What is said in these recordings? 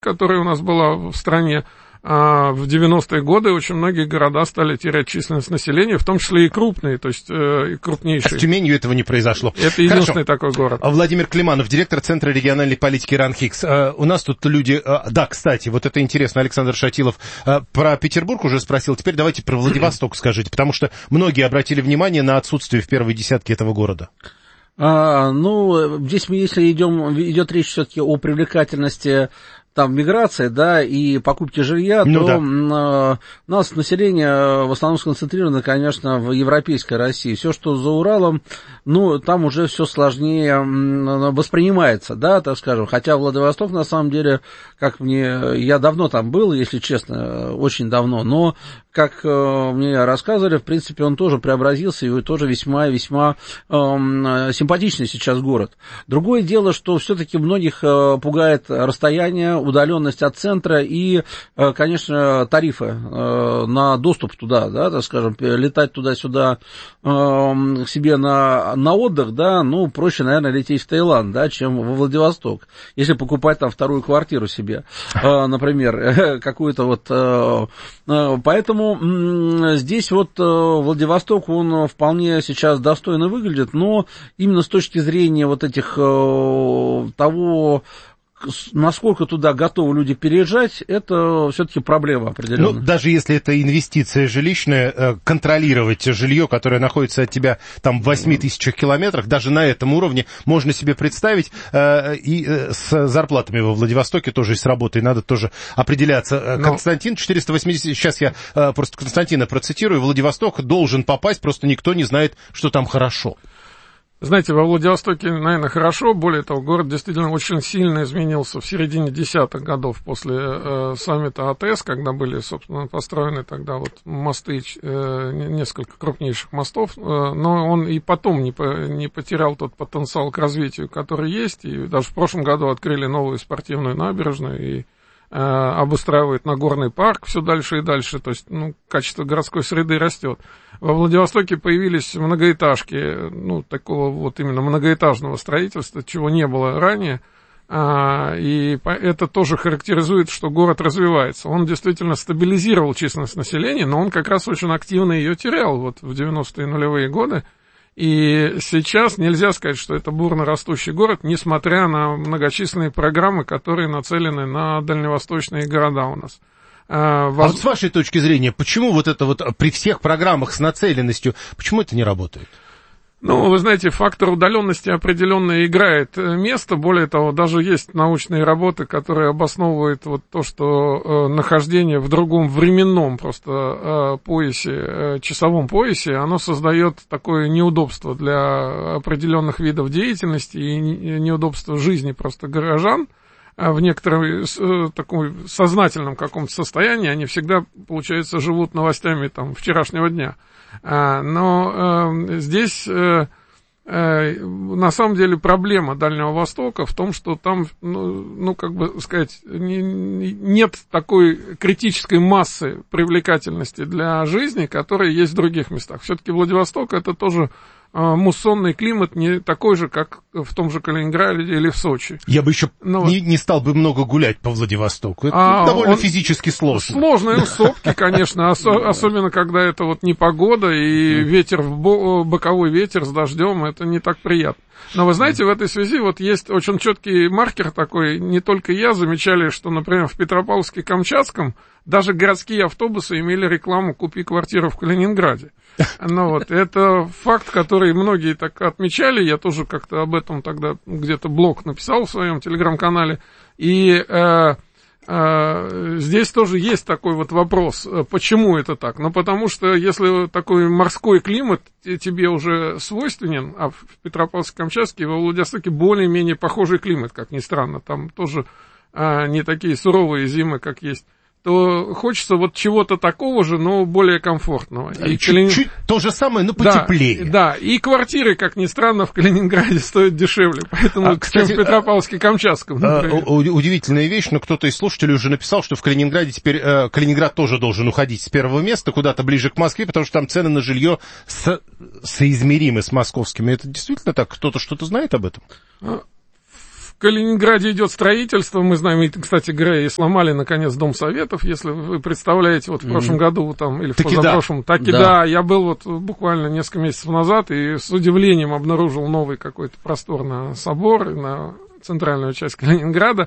которая у нас была в стране, в 90-е годы очень многие города стали терять численность населения, в том числе и крупные, то есть и крупнейшие. А с Тюменью этого не произошло. Это единственный такой город. Владимир Климанов, директор Центра региональной политики РАНХИКС. У нас тут люди... Да, кстати, вот это интересно, Александр Шатилов про Петербург уже спросил. Теперь давайте про Владивосток скажите, потому что многие обратили внимание на отсутствие в первой десятке этого города. Здесь мы, если идет речь все-таки о привлекательности там миграции, да, и покупки жилья, у нас население в основном сконцентрировано, конечно, в европейской России. Все, что за Уралом, там уже все сложнее воспринимается, да, так скажем. Хотя Владивосток, на самом деле, я давно там был, если честно, очень давно, но, как мне рассказывали, в принципе, он тоже преобразился, и тоже весьма-весьма симпатичный сейчас город. Другое дело, что все-таки многих пугает расстояние, удаленность от центра и, конечно, тарифы на доступ туда, да, так скажем, летать туда-сюда к себе на отдых, да, проще, наверное, лететь в Таиланд, да, чем во Владивосток, если покупать там вторую квартиру себе, например, какую-то поэтому здесь Владивосток, он вполне сейчас достойно выглядит, но именно с точки зрения этих того, насколько туда готовы люди переезжать, это все-таки проблема определенная. Даже если это инвестиция жилищная, контролировать жилье, которое находится от тебя там в 8 тысячах километрах, даже на этом уровне можно себе представить, и с зарплатами во Владивостоке тоже и с работой надо тоже определяться. Константин, 480, сейчас я просто Константина процитирую, Владивосток должен попасть, просто никто не знает, что там хорошо. Знаете, во Владивостоке, наверное, хорошо. Более того, город действительно очень сильно изменился в середине десятых годов после саммита АТС, когда были, собственно, построены тогда мосты, несколько крупнейших мостов. Но он и потом не потерял тот потенциал к развитию, который есть. И даже в прошлом году открыли новую спортивную набережную и обустраивают Нагорный парк все дальше и дальше, то есть, качество городской среды растет. Во Владивостоке появились многоэтажки, такого именно многоэтажного строительства, чего не было ранее, и это тоже характеризует, что город развивается. Он действительно стабилизировал численность населения, но он как раз очень активно ее терял в 90-е нулевые годы. И сейчас нельзя сказать, что это бурно растущий город, несмотря на многочисленные программы, которые нацелены на дальневосточные города у нас. С вашей точки зрения, почему это при всех программах с нацеленностью, почему это не работает? Вы знаете, фактор удаленности определенно играет место. Более того, даже есть научные работы, которые обосновывают то, что нахождение в другом временном просто поясе, часовом поясе, оно создает такое неудобство для определенных видов деятельности и неудобство жизни просто горожан. В некотором таком сознательном каком-то состоянии они всегда, получается, живут новостями вчерашнего дня. Но здесь на самом деле проблема Дальнего Востока в том, что там, нет такой критической массы привлекательности для жизни, которая есть в других местах. Все-таки Владивосток — это тоже муссонный климат не такой же, как в том же Калининграде или в Сочи. Я бы еще не стал бы много гулять по Владивостоку. Это довольно физически сложно. Сложные сопки, конечно, особенно когда это непогода и ветер, боковой ветер с дождем, это не так приятно. Но вы знаете, в этой связи есть очень четкий маркер такой, не только я, замечали, что, например, в Петропавловске-Камчатском даже городские автобусы имели рекламу «Купи квартиру в Калининграде». Это факт, который многие так отмечали, я тоже как-то об этом тогда где-то блог написал в своем телеграм-канале, и здесь тоже есть такой вопрос, почему это так? Потому что если такой морской климат тебе уже свойственен, а в Петропавловске-Камчатске и во Владивостоке более-менее похожий климат, как ни странно, там тоже не такие суровые зимы, как есть, то хочется чего-то такого же, но более комфортного. И чуть-чуть то же самое, но потеплее. Да, и квартиры, как ни странно, в Калининграде стоят дешевле, поэтому, чем в Петропавловске-Камчатском, например. Удивительная вещь, но кто-то из слушателей уже написал, что в Калининграде теперь Калининград тоже должен уходить с первого места куда-то ближе к Москве, потому что там цены на жилье соизмеримы с московскими. Это действительно так? Кто-то что-то знает об этом? Калининграде идет строительство, мы знаем, кстати говоря, и сломали, наконец, Дом Советов, если вы представляете, вот в прошлом году там, или в позапрошлом. Да, я был вот буквально несколько месяцев назад и с удивлением обнаружил новый какой-то просторный собор на центральную часть Калининграда.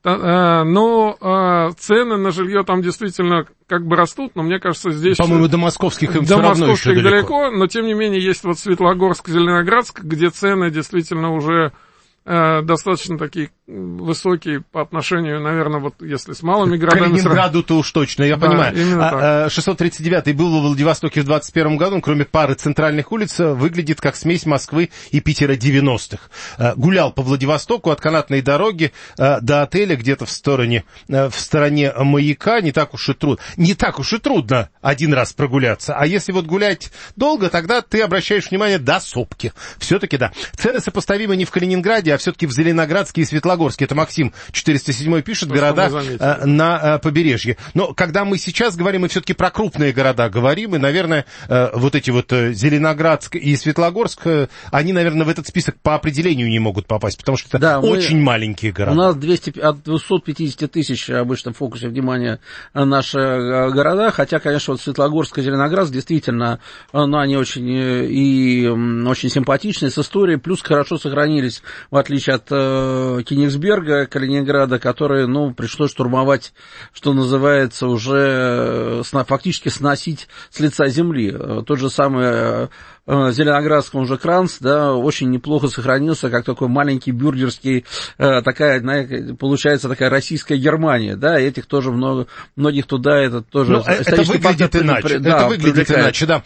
Но цены на жилье там действительно как бы растут, но мне кажется, здесь... По-моему, до московских им все равно еще далеко. Но тем не менее есть вот Светлогорск, Зеленоградск, где цены действительно уже достаточно такие высокие по отношению, наверное, вот если с малыми городами... Калининграду-то уж точно, я понимаю. 639-й был во Владивостоке в 21 году, кроме пары центральных улиц, выглядит как смесь Москвы и Питера 90-х. Гулял по Владивостоку от канатной дороги до отеля где-то в стороне Маяка, не так уж и трудно один раз прогуляться. А если вот гулять долго, тогда ты обращаешь внимание до сопки. Все-таки да. Цены сопоставимы не в Калининграде, а все-таки в Зеленоградске и Светлогорске. Это Максим 407 пишет, города на побережье. Но когда мы сейчас говорим, мы все-таки про крупные города говорим, и, наверное, вот эти вот Зеленоградск и Светлогорск, они, наверное, в этот список по определению не могут попасть, потому что это очень маленькие города. У нас от 250 тысяч обычно в фокусе внимания наши города, хотя, конечно, вот Светлогорск и Зеленоградск действительно, они очень симпатичные, с историей, плюс хорошо сохранились, в отличие от Кенигсберга, Калининграда, который, пришлось штурмовать, что называется, уже фактически сносить с лица земли. Тот же самый Зеленоградском уже Кранц, да, очень неплохо сохранился, как такой маленький бюргерский, получается такая российская Германия, да, и этих тоже многих туда, это тоже... Это выглядит иначе, да.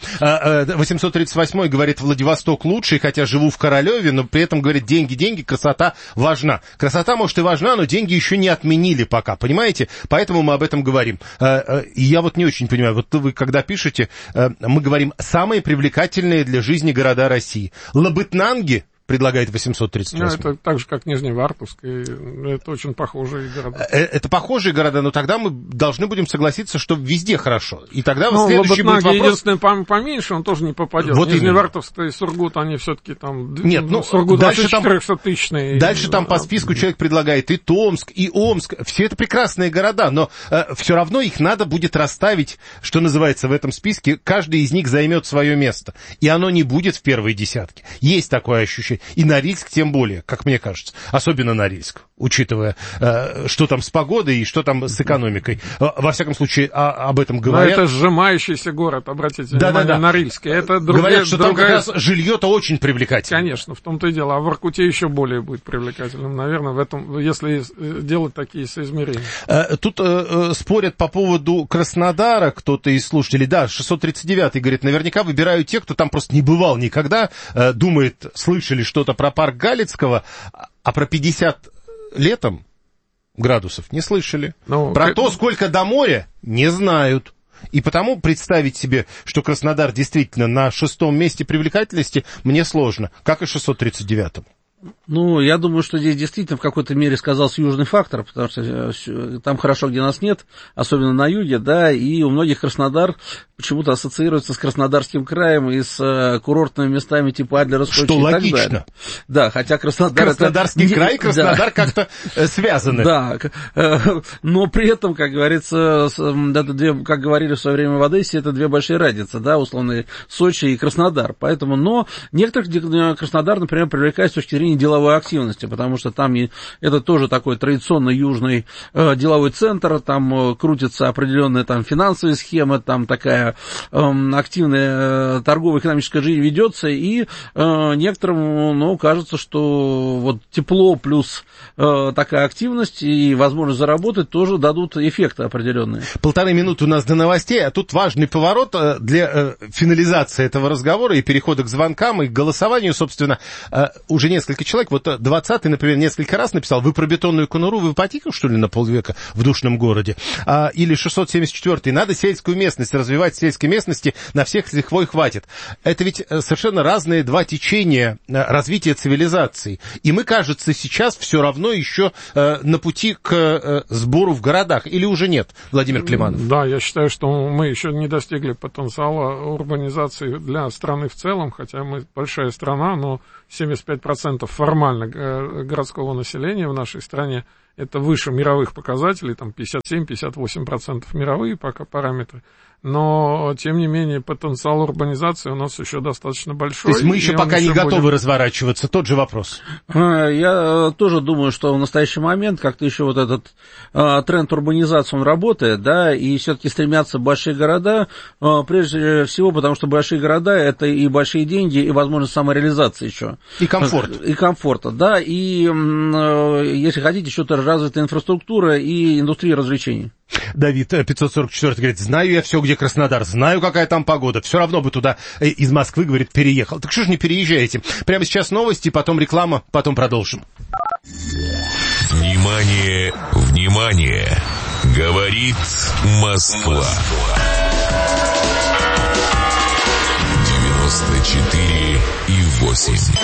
838-й говорит, Владивосток лучший, хотя живу в Королеве, но при этом говорит, деньги, красота важна. Красота, может, и важна, но деньги еще не отменили пока, понимаете? Поэтому мы об этом говорим. И я вот не очень понимаю, вот вы когда пишете, мы говорим, самые привлекательные для жизни города России. Лабытнанги, предлагает 838. Это так же, как Нижневартовск, и это очень похожие города. Это похожие города, но тогда мы должны будем согласиться, что везде хорошо. И тогда следующий будет вопрос... единственное, поменьше, он тоже не попадет. Вот Нижневартовск и Сургут, они все-таки там... Нет, Сургут 2400-тысячный. Дальше там по списку человек предлагает и Томск, и Омск. Все это прекрасные города, но все равно их надо будет расставить, что называется, в этом списке. Каждый из них займет свое место. И оно не будет в первой десятке. Есть такое ощущение. И Норильск тем более, как мне кажется. Особенно Норильск, учитывая, что там с погодой и что там с экономикой. Во всяком случае, об этом говорят. Но это сжимающийся город, обратите внимание, Норильский. Это говорят, что там как раз жилье-то очень привлекательное. Конечно, в том-то и дело. А в Воркуте еще более будет привлекательным, наверное, в этом, если делать такие соизмерения. Тут спорят по поводу Краснодара, кто-то из слушателей. Да, 639-й говорит, наверняка выбираю те, кто там просто не бывал никогда, думает, слышали что-то про парк Галицкого, а про 50 летом градусов не слышали. Про то, сколько до моря, не знают. И потому представить себе, что Краснодар действительно на 6-м месте привлекательности, мне сложно, как и 639-м. Я думаю, что здесь действительно в какой-то мере сказался южный фактор, потому что там хорошо, где нас нет, особенно на юге, да, и у многих Краснодар почему-то ассоциируется с Краснодарским краем и с курортными местами типа Адлера, Сочи и так далее. Да, хотя Краснодарский край и Краснодар как-то связаны. Да, но при этом, как говорится, как говорили в свое время в Одессе, это две большие разницы, да, условно, Сочи и Краснодар. Поэтому, но некоторых Краснодар, например, привлекает с точки зрения деловой активности, потому что там это тоже такой традиционно южный деловой центр, там крутятся определенные там финансовые схемы, там такая активная торгово-экономическая жизнь ведется, и некоторым, кажется, что вот тепло плюс такая активность и возможность заработать тоже дадут эффекты определенные. 1,5 минуты у нас до новостей, а тут важный поворот для финализации этого разговора и перехода к звонкам и к голосованию, собственно, уже несколько человек, вот 20-й, например, несколько раз написал, вы про бетонную конуру в ипотеку, что ли, на полвека в душном городе? Или 674-й, надо сельскую местность развивать, в сельской местности на всех с лихвой хватит. Это ведь совершенно разные два течения развития цивилизации. И мы, кажется, сейчас все равно еще на пути к сбору в городах. Или уже нет, Владимир Климанов? Да, я считаю, что мы еще не достигли потенциала урбанизации для страны в целом, хотя мы большая страна, но 75% формально городского населения в нашей стране. Это выше мировых показателей, там 57-58% мировые пока параметры. Но, тем не менее, потенциал урбанизации у нас еще достаточно большой. То есть мы еще пока не готовы разворачиваться, тот же вопрос. Я тоже думаю, что в настоящий момент как-то еще вот этот тренд урбанизации, он работает, да, и все-таки стремятся большие города, прежде всего, потому что большие города — это и большие деньги, и возможность самореализации еще. И комфорт. И комфорта, да, и, если хотите, еще тоже развитая инфраструктура и индустрия развлечений. Давид 544 говорит, знаю я все, где Краснодар, знаю, какая там погода, все равно бы туда из Москвы, говорит, переехал. Так что ж не переезжаете? Прямо сейчас новости, потом реклама, потом продолжим. Внимание, внимание! Говорит Москва. 94,8.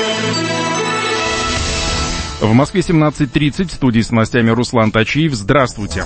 В Москве 17:30, в студии с новостями Руслан Тачиев. Здравствуйте.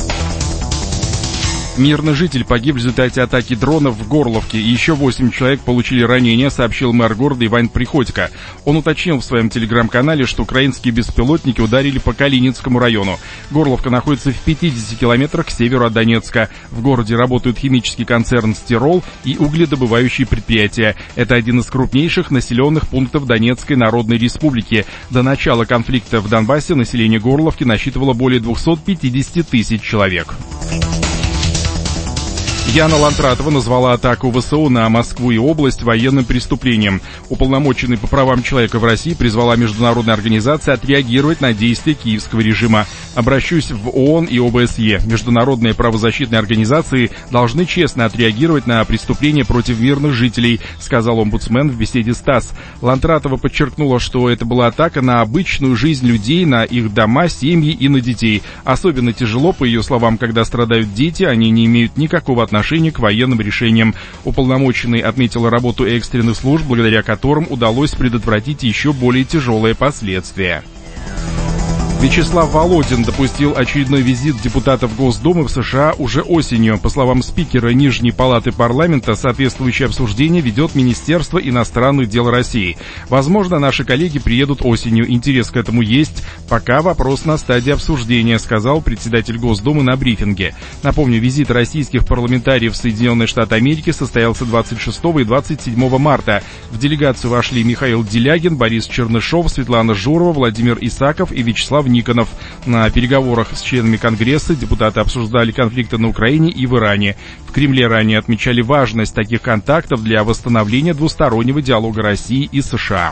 Мирный житель погиб в результате атаки дронов в Горловке. Еще 8 человек получили ранения, сообщил мэр города Иван Приходько. Он уточнил в своем телеграм-канале, что украинские беспилотники ударили по Калининскому району. Горловка находится в 50 километрах к северу от Донецка. В городе работают химический концерн «Стирол» и угледобывающие предприятия. Это один из крупнейших населенных пунктов Донецкой Народной Республики. До начала конфликта в Донбассе население Горловки насчитывало более 250 тысяч человек. Яна Лантратова назвала атаку ВСУ на Москву и область военным преступлением. Уполномоченный по правам человека в России призвала международные организации отреагировать на действия киевского режима. Обращусь в ООН и ОБСЕ. Международные правозащитные организации должны честно отреагировать на преступления против мирных жителей, сказал омбудсмен в беседе с ТАСС. Лантратова подчеркнула, что это была атака на обычную жизнь людей, на их дома, семьи и на детей. Особенно тяжело, по ее словам, когда страдают дети, они не имеют никакого отношения к военным решениям. Уполномоченный отметил работу экстренных служб, благодаря которым удалось предотвратить еще более тяжелые последствия. Вячеслав Володин допустил очередной визит депутатов Госдумы в США уже осенью. По словам спикера Нижней палаты парламента, соответствующее обсуждение ведет Министерство иностранных дел России. Возможно, наши коллеги приедут осенью. Интерес к этому есть. Пока вопрос на стадии обсуждения, сказал председатель Госдумы на брифинге. Напомню, визит российских парламентариев в Соединенные Штаты Америки состоялся 26 и 27 марта. В делегацию вошли Михаил Делягин, Борис Чернышов, Светлана Журова, Владимир Исаков и Вячеслав Никонов. На переговорах с членами Конгресса депутаты обсуждали конфликты на Украине и в Иране. В Кремле ранее отмечали важность таких контактов для восстановления двустороннего диалога России и США.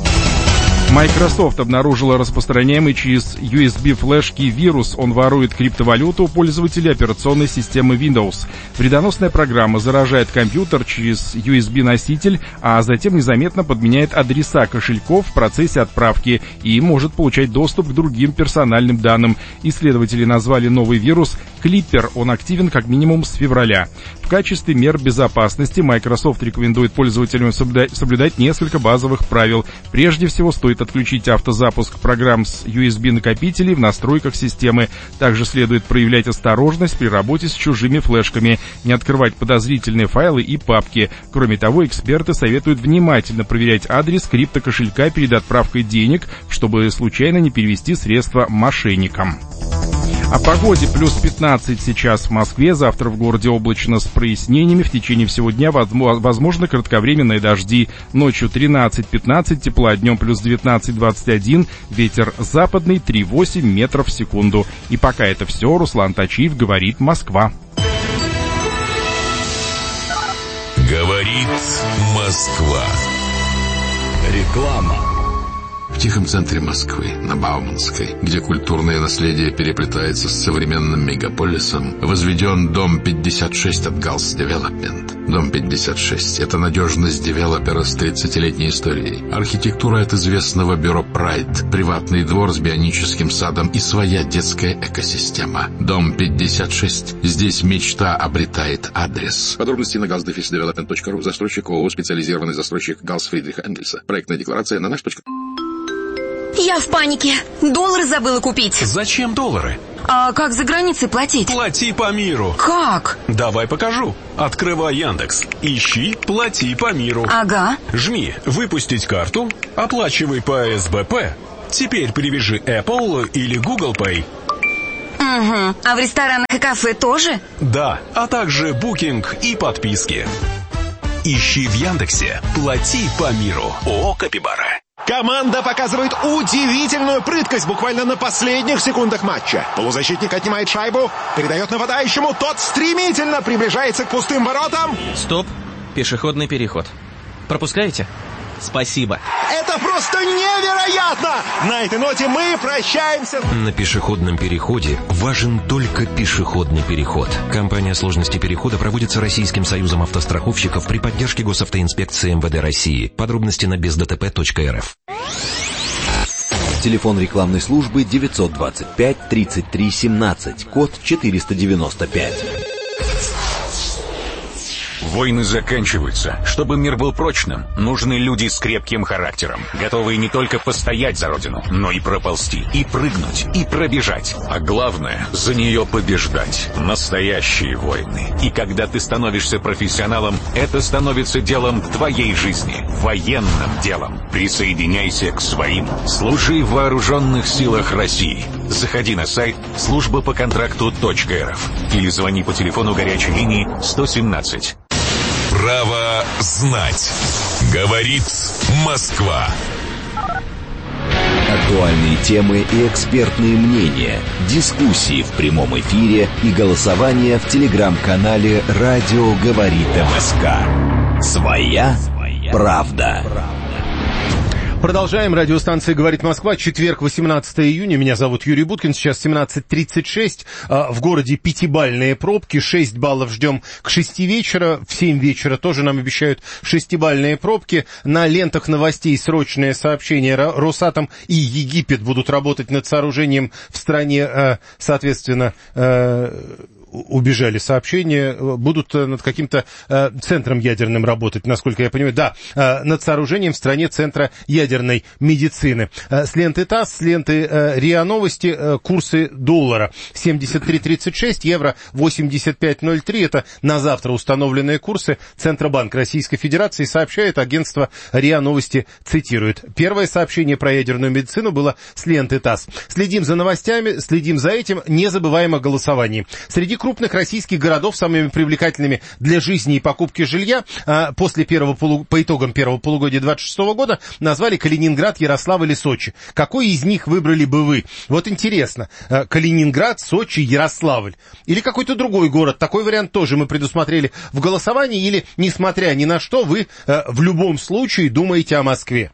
Microsoft обнаружила распространяемый через USB-флешки вирус. Он ворует криптовалюту у пользователей операционной системы Windows. Вредоносная программа заражает компьютер через USB-носитель, а затем незаметно подменяет адреса кошельков в процессе отправки и может получать доступ к другим персональным данным. Исследователи назвали новый вирус Clipper. Он активен как минимум с февраля. В качестве мер безопасности Microsoft рекомендует пользователям соблюдать несколько базовых правил. Прежде всего, стоит отключить автозапуск программ с USB-накопителей в настройках системы. Также следует проявлять осторожность при работе с чужими флешками, не открывать подозрительные файлы и папки. Кроме того, эксперты советуют внимательно проверять адрес криптокошелька перед отправкой денег, чтобы случайно не перевести средства мошенникам. О погоде. Плюс 15 сейчас в Москве, завтра в городе облачно с прояснениями, в течение всего дня возможны кратковременные дожди. Ночью 13-15 тепла, днем плюс 19-21, ветер западный 3,8 метров в секунду. И пока это все, Руслан Тачиев, говорит Москва. Говорит Москва. Реклама. В тихом центре Москвы, на Бауманской, где культурное наследие переплетается с современным мегаполисом, возведен Дом 56 от Галс Девелопмент. Дом 56 – это надежность девелопера с 30-летней историей. Архитектура от известного бюро Pride, приватный двор с бионическим садом и своя детская экосистема. Дом 56. Здесь мечта обретает адрес. Подробности на galsdevelopment.ru. Застройщик ООО «Специализированный застройщик Галс Фридриха Энгельса». Проектная декларация на наш. Я в панике. Доллары забыла купить. Зачем доллары? А как за границей платить? Плати по миру. Как? Давай покажу. Открывай Яндекс. Ищи «Плати по миру». Ага. Жми «Выпустить карту», оплачивай по СБП. Теперь привяжи Apple или Google Pay. Угу. А в ресторанах и кафе тоже? Да, а также букинг и подписки. Ищи в Яндексе «Плати по миру». ООО «Капибара». Команда показывает удивительную прыткость буквально на последних секундах матча. Полузащитник отнимает шайбу, передает нападающему, тот стремительно приближается к пустым воротам. Стоп, пешеходный переход. Пропускаете? Спасибо. Это просто невероятно! На этой ноте мы прощаемся. На пешеходном переходе важен только пешеходный переход. Кампания сложности перехода проводится Российским союзом автостраховщиков при поддержке госавтоинспекции МВД России. Подробности на бездтп.рф. Телефон рекламной службы 925 33 17, код 495. Войны заканчиваются. Чтобы мир был прочным, нужны люди с крепким характером, готовые не только постоять за родину, но и проползти, и прыгнуть, и пробежать. А главное, за нее побеждать. Настоящие войны. И когда ты становишься профессионалом, это становится делом твоей жизни, военным делом. Присоединяйся к своим. Служи в вооруженных силах России. Заходи на сайт службапоконтракту.рф или звони по телефону горячей линии 117. Право знать. Говорит Москва. Актуальные темы и экспертные мнения, дискуссии в прямом эфире и голосование в телеграм-канале «Радио говорит МСК». Своя правда. Продолжаем. Радиостанция «Говорит Москва». Четверг, 18 июня. Меня зовут Юрий Буткин. Сейчас 17:36. В городе 5-бальные пробки. 6 баллов ждем к 6 вечера. В 7 вечера тоже нам обещают 6-бальные пробки. На лентах новостей срочное сообщение. Росатом и Египет будут работать над сооружением в стране, соответственно, убежали сообщения, будут над каким-то центром ядерным работать, насколько я понимаю. Да, над сооружением в стране центра ядерной медицины. С ленты ТАСС, с ленты РИА Новости, курсы доллара 73.36, евро 85.03. Это на завтра установленные курсы. Центробанк Российской Федерации сообщает, агентство РИА Новости цитирует. Первое сообщение про ядерную медицину было с ленты ТАСС. Следим за новостями, следим за этим, не забываем о голосовании. Среди крупных российских городов самыми привлекательными для жизни и покупки жилья после по итогам первого полугодия 2026 года назвали Калининград, Ярославль и Сочи. Какой из них выбрали бы вы? Вот интересно, Калининград, Сочи, Ярославль или какой-то другой город? Такой вариант тоже мы предусмотрели в голосовании, или, несмотря ни на что, вы в любом случае думаете о Москве?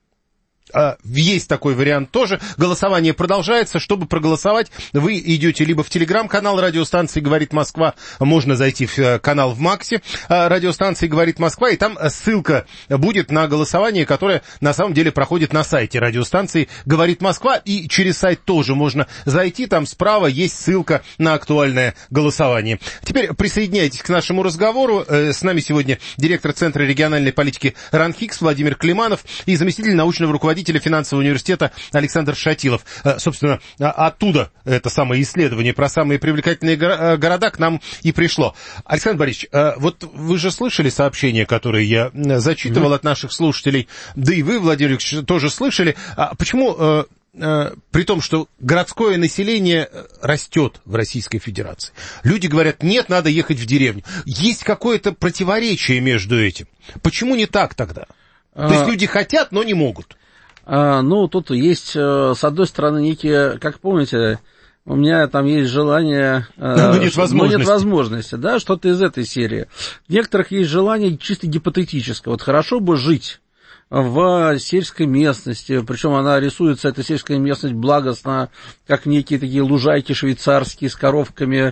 Есть такой вариант тоже. Голосование продолжается. Чтобы проголосовать, вы идете либо в телеграм-канал радиостанции «Говорит Москва», можно зайти в канал в Максе радиостанции «Говорит Москва», и там ссылка будет на голосование, которое на самом деле проходит на сайте радиостанции «Говорит Москва», и через сайт тоже можно зайти, там справа есть ссылка на актуальное голосование. Теперь присоединяйтесь к нашему разговору. С нами сегодня директор Центра региональной политики РАНХИКС Владимир Климанов и заместитель научного руководителя финансового университета Александр Шатилов. Собственно, оттуда это самое исследование про самые привлекательные города к нам и пришло. Александр Борисович, вот вы же слышали сообщения, которые я зачитывал от наших слушателей, да и вы, Владимир Ильич, тоже слышали. Почему при том, что городское население растет в Российской Федерации, люди говорят, нет, надо ехать в деревню. Есть какое-то противоречие между этим. Почему не так тогда? То есть люди хотят, но не могут. Ну, тут есть, с одной стороны, некие, как помните, у меня там есть желание, но нет возможности, да, что-то из этой серии. У некоторых есть желание чисто гипотетическое. Вот хорошо бы жить в сельской местности, причем она рисуется, эта сельская местность, благостно, как некие такие лужайки швейцарские с коровками,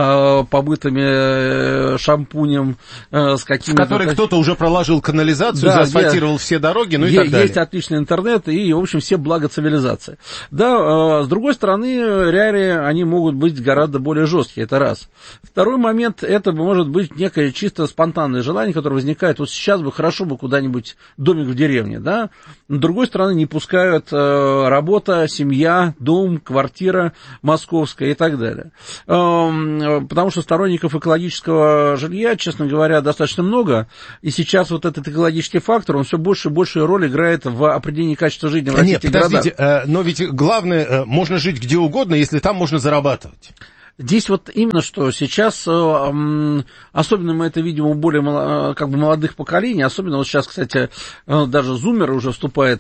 побытыми шампунем, с какими-то... В которой кто-то уже проложил канализацию, да, заасфальтировал все дороги, ну и так далее. Есть отличный интернет и, в общем, все блага цивилизации. Да, с другой стороны, реалии, они могут быть гораздо более жесткие, это раз. Второй момент, это может быть некое чисто спонтанное желание, которое возникает, вот сейчас бы хорошо бы куда-нибудь домик в деревне, да, с другой стороны не пускают работа, семья, дом, квартира московская и так далее. Потому что сторонников экологического жилья, честно говоря, достаточно много, и сейчас вот этот экологический фактор, он все больше и больше роль играет в определении качества жизни в российских городах. Нет, подождите, но ведь главное, можно жить где угодно, если там можно зарабатывать. Здесь вот именно что сейчас, особенно мы это видим у более как бы молодых поколений, особенно вот сейчас, кстати, даже зумеры уже вступают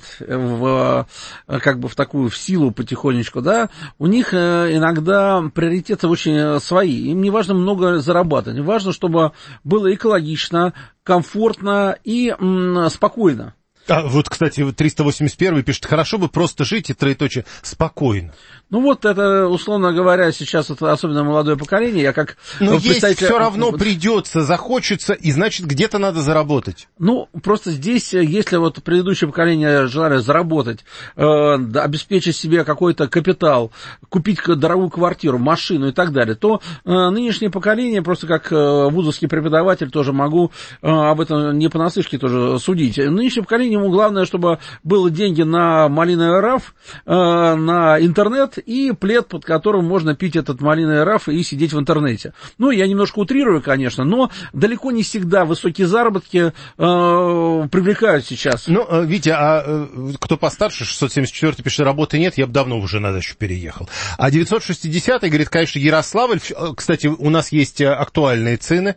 как бы в такую в силу потихонечку, да, у них иногда приоритеты очень свои, им не важно много зарабатывать, важно, чтобы было экологично, комфортно и спокойно. А вот, кстати, 381 пишет, хорошо бы просто жить и троеточие спокойно. Ну вот это, условно говоря, сейчас это особенно молодое поколение, я как... Но есть все равно придется, захочется, и значит где-то надо заработать. Ну, просто здесь, если вот предыдущее поколение желали заработать, обеспечить себе какой-то капитал, купить дорогую квартиру, машину и так далее, то нынешнее поколение, просто как вузовский преподаватель, тоже могу об этом не понаслышке тоже судить. Нынешнее поколение, ему главное, чтобы было деньги на малиновый раф, на интернет, и плед, под которым можно пить этот малиновый раф и сидеть в интернете. Ну, я немножко утрирую, конечно, но далеко не всегда высокие заработки привлекают сейчас. Ну, Витя, а кто постарше, 674 пишет, работы нет, я бы давно уже на дачу переехал. А 960 говорит, конечно, Ярославль. Кстати, у нас есть актуальные цены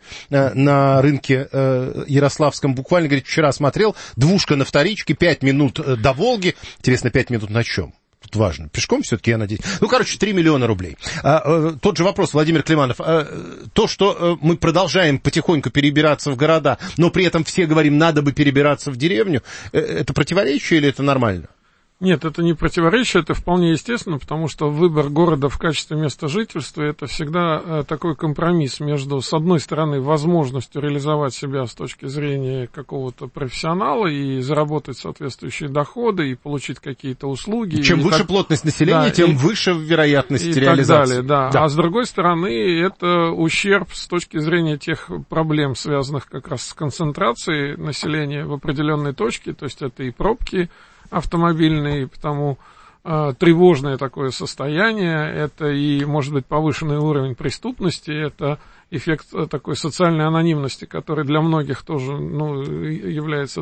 на рынке ярославском. Буквально, говорит, вчера смотрел, двушка на вторичке, 5 минут до Волги. Интересно, 5 минут на чем? Тут важно. Пешком все-таки, я надеюсь. Ну, короче, 3 миллиона рублей. Тот же вопрос, Владимир Климанов. То, что мы продолжаем потихоньку перебираться в города, но при этом все говорим, надо бы перебираться в деревню, это противоречие или это нормально? Нет, это не противоречие, это вполне естественно, потому что выбор города в качестве места жительства – это всегда такой компромисс между, с одной стороны, возможностью реализовать себя с точки зрения какого-то профессионала и заработать соответствующие доходы и получить какие-то услуги. Чем выше плотность населения, тем выше вероятность реализации. Так далее, да. А с другой стороны, это ущерб с точки зрения тех проблем, связанных как раз с концентрацией населения в определенной точке, то есть это и пробки автомобильные, потому тревожное такое состояние, это и, может быть, повышенный уровень преступности, это эффект такой социальной анонимности, который для многих тоже является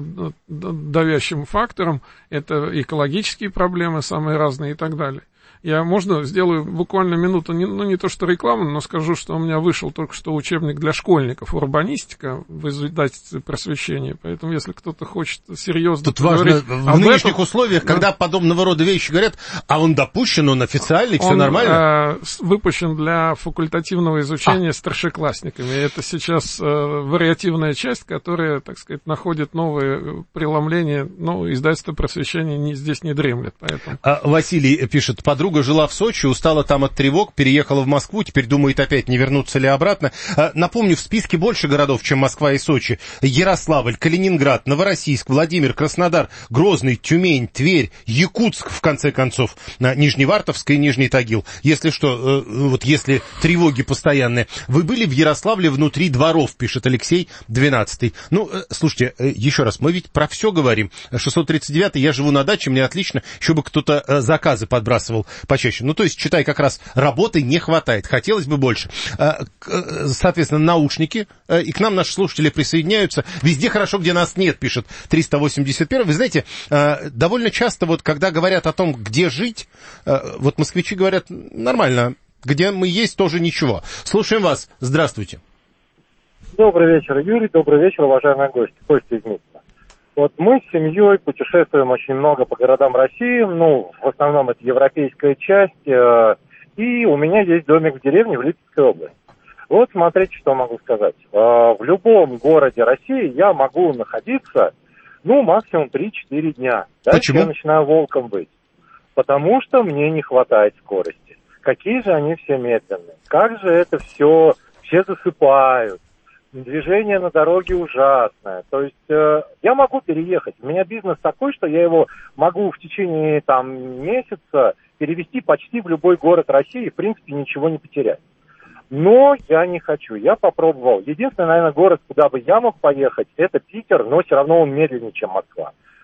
давящим фактором, это экологические проблемы самые разные и так далее. Я, можно, сделаю буквально минуту, не то что рекламу, но скажу, что у меня вышел только что учебник для школьников «Урбанистика» в издательстве «Просвещение», поэтому если кто-то хочет серьезно тут важно, в нынешних условиях, когда подобного рода вещи говорят, а он допущен, он официальный, все нормально? Выпущен для факультативного изучения старшеклассниками. Это сейчас вариативная часть, которая, так сказать, находит новые преломления, но издательство «Просвещение» здесь не дремлет, поэтому... Василий пишет, подруга жила в Сочи, устала там от тревог, переехала в Москву, теперь думает опять, не вернуться ли обратно. Напомню, в списке больше городов, чем Москва и Сочи. Ярославль, Калининград, Новороссийск, Владимир, Краснодар, Грозный, Тюмень, Тверь, Якутск, в конце концов, Нижневартовск и Нижний Тагил. Если что, вот если тревоги постоянные. Вы были в Ярославле внутри дворов, пишет Алексей, 12-й. Ну, слушайте, еще раз, мы ведь про все говорим. 639-й, я живу на даче, мне отлично, еще бы кто-то заказы подбрасывал почаще. Ну, то есть, читай, как раз работы не хватает. Хотелось бы больше. Соответственно, наушники. И к нам наши слушатели присоединяются. Везде хорошо, где нас нет, пишет 381. Вы знаете, довольно часто, вот, когда говорят о том, где жить, вот москвичи говорят, нормально. Где мы есть, тоже ничего. Слушаем вас. Здравствуйте. Добрый вечер, Юрий. Добрый вечер, уважаемые гости. Костя из Минска. Вот мы с семьей путешествуем очень много по городам России, ну, в основном это европейская часть, и у меня есть домик в деревне в Липецкой области. Вот смотрите, что могу сказать. В любом городе России я могу находиться, ну, максимум 3-4 дня. Дальше я начинаю волком быть, потому что мне не хватает скорости. Какие же они все медленные, как же это все засыпают. Движение на дороге ужасное. То есть я могу переехать. У меня бизнес такой, что я его могу в течение месяца перевести почти в любой город России и, в принципе, ничего не потерять. Но я не хочу. Я попробовал. Единственный, наверное, город, куда бы я мог поехать, это Питер, но все равно он медленнее, чем Москва.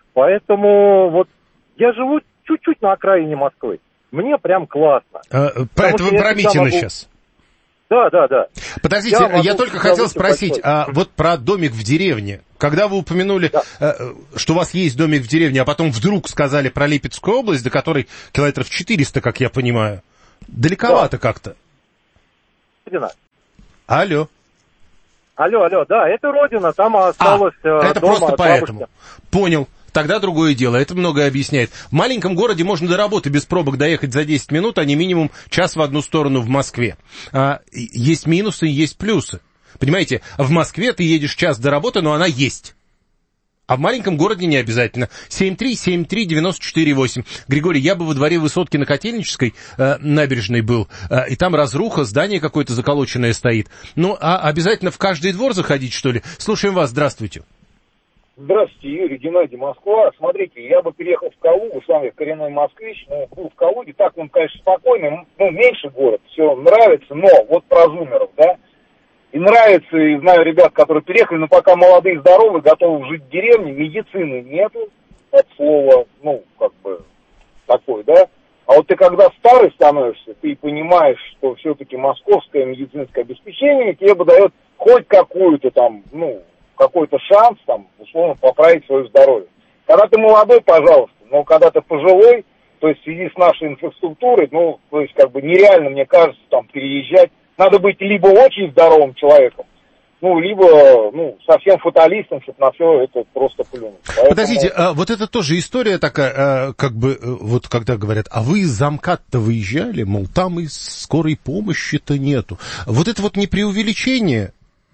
Поэтому вот я живу чуть-чуть на окраине Москвы. Мне прям классно. Поэтому вы про Митина сейчас. Да. Подождите, я только хотел спросить, вот про домик в деревне. Когда вы упомянули, что у вас есть домик в деревне, а потом вдруг сказали про Липецкую область, до которой километров 400, как я понимаю, далековато как-то. Родина. Алло, да, это родина, там осталось это дома просто от поэтому. бабушки. Понял. Тогда другое дело, это многое объясняет. В маленьком городе можно до работы без пробок доехать за 10 минут, а не минимум час в одну сторону в Москве. Есть минусы, есть плюсы. Понимаете, в Москве ты едешь час до работы, но она есть. А в маленьком городе не обязательно. 7373948. Григорий, я бы во дворе Высотки на Котельнической набережной был, и там разруха, здание какое-то заколоченное стоит. Ну, а обязательно в каждый двор заходить, что ли? Слушаем вас, здравствуйте. Здравствуйте, Юрий, Геннадий, Москва. Смотрите, я бы переехал в Калугу, сам я коренной москвич, но был в Калуге, так он, конечно, спокойный, меньше город, все нравится, но вот про зумеров, да, и нравится, и знаю ребят, которые переехали, но пока молодые, здоровые, готовы жить в деревне, медицины нету, это слово, такое, да, а вот ты когда старый становишься, ты понимаешь, что все-таки московское медицинское обеспечение тебе бы дает хоть какую-то там, какой-то шанс, там, условно, поправить свое здоровье. Когда ты молодой, пожалуйста, но когда ты пожилой, то есть в связи с нашей инфраструктурой, нереально, мне кажется, там, переезжать. Надо быть либо очень здоровым человеком, либо, совсем фаталистом, чтобы на все это просто плюнуть. Поэтому... Подождите, вот это тоже история такая, вот когда говорят, а вы из МКАД-то выезжали, мол, там и скорой помощи-то нету. Вот это вот не преувеличение.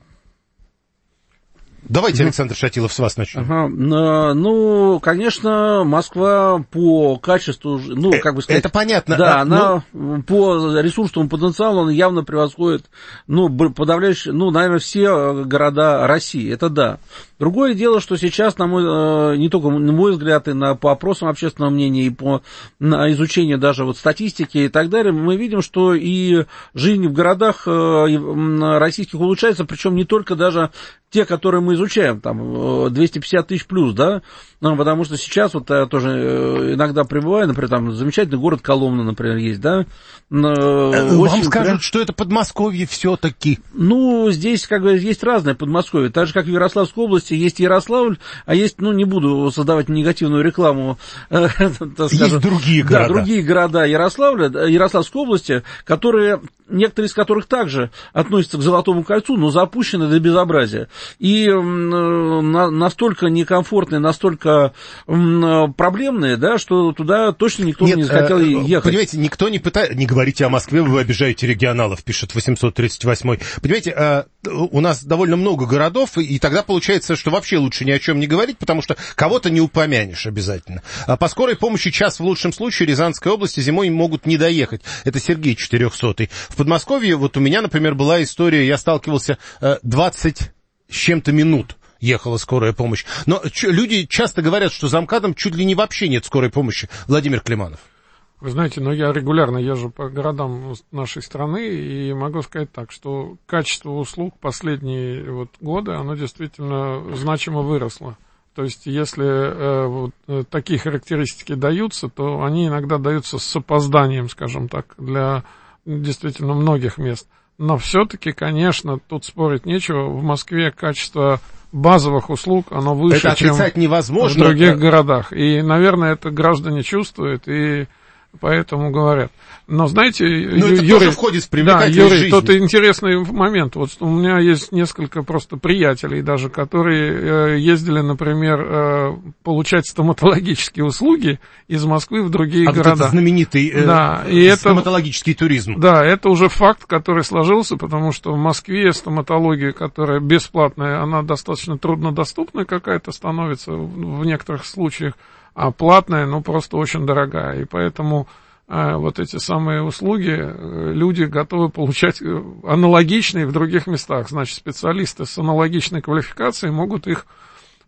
Давайте, Александр Шатилов, с вас начнем. Конечно, Москва по качеству, сказать... Это понятно. Да, она по ресурсному потенциалу она явно превосходит, подавляющее, наверное, все города России, это да. Другое дело, что сейчас, не только на мой взгляд, и по опросам общественного мнения, и по изучению даже вот статистики и так далее, мы видим, что и жизнь в городах российских улучшается, причем не только даже те, которые мы изучаем, там, 250 тысяч плюс, да, потому что сейчас вот я тоже иногда прибываю, например, там, замечательный город Коломна, например, есть, да. Вам скажут, что это Подмосковье все-таки. Здесь, есть разное Подмосковье, так же, как в Ярославской области есть Ярославль, а есть, не буду создавать негативную рекламу, есть другие города. Да, другие города Ярославской области, некоторые из которых также относятся к Золотому кольцу, но запущены до безобразия. И настолько некомфортные, настолько проблемные, да, что туда точно никто не захотел ехать. Понимаете, никто не пытается... Не говорите о Москве, вы обижаете регионалов, пишет 838-й. Понимаете, у нас довольно много городов, и тогда получается, что вообще лучше ни о чем не говорить, потому что кого-то не упомянешь обязательно. По скорой помощи час в лучшем случае Рязанской области зимой могут не доехать. Это Сергей 400-й. В Подмосковье, вот у меня, например, была история, я сталкивался 20 с чем-то минут ехала скорая помощь. Но люди часто говорят, что за МКАДом чуть ли не вообще нет скорой помощи. Владимир Климанов. Вы знаете, я регулярно езжу по городам нашей страны и могу сказать так, что качество услуг последние годы, оно действительно значимо выросло. То есть, если такие характеристики даются, то они иногда даются с опозданием, скажем так, для действительно многих мест. Но все-таки, конечно, тут спорить нечего. В Москве качество базовых услуг, оно выше, чем в других городах. И, наверное, это граждане чувствуют и поэтому говорят. Но знаете, Юрий, тоже входит в привлекательность жизни. Тут интересный момент. Вот у меня есть несколько просто приятелей даже, которые ездили, например, получать стоматологические услуги из Москвы в другие города. Вот это знаменитый стоматологический туризм. Да, это уже факт, который сложился, потому что в Москве стоматология, которая бесплатная, она достаточно труднодоступная какая-то становится в некоторых случаях, а платная, просто очень дорогая. И поэтому вот эти самые услуги люди готовы получать аналогичные в других местах. Значит, специалисты с аналогичной квалификацией могут их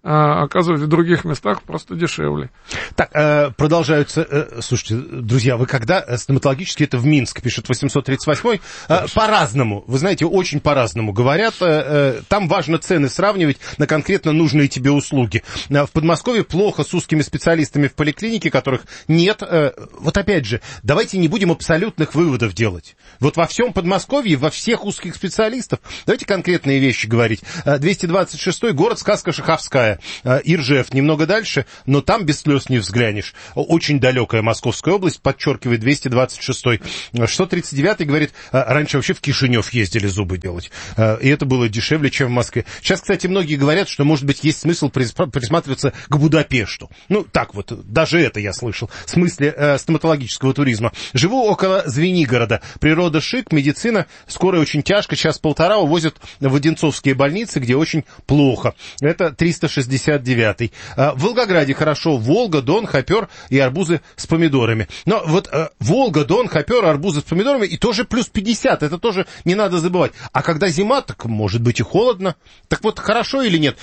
оказывать в других местах просто дешевле. Так, продолжаются... Слушайте, друзья, вы когда стоматологически, это в Минск, пишет 838-й, по-разному, вы знаете, очень по-разному говорят. Там важно цены сравнивать на конкретно нужные тебе услуги. В Подмосковье плохо с узкими специалистами в поликлинике, которых нет. Вот опять же, давайте не будем абсолютных выводов делать. Вот во всем Подмосковье, во всех узких специалистов, давайте конкретные вещи говорить. 226-й, город сказка Шаховская, Иржев, немного дальше, но там без слез не взглянешь. Очень далекая Московская область, подчеркивает 226-й. 139-й говорит, раньше вообще в Кишинев ездили зубы делать, и это было дешевле, чем в Москве. Сейчас, кстати, многие говорят, что, может быть, есть смысл присматриваться к Будапешту. Ну, так вот, даже это я слышал, в смысле стоматологического туризма. Живу около Звенигорода. Природа шик, медицина, скорая очень тяжко, час полтора увозят в Одинцовские больницы, где очень плохо. Это 369-й. В Волгограде хорошо. Волга, Дон, Хопер и арбузы с помидорами. Но вот Волга, Дон, Хопер, арбузы с помидорами и тоже плюс 50. Это тоже не надо забывать. А когда зима, так может быть и холодно. Так вот, хорошо или нет?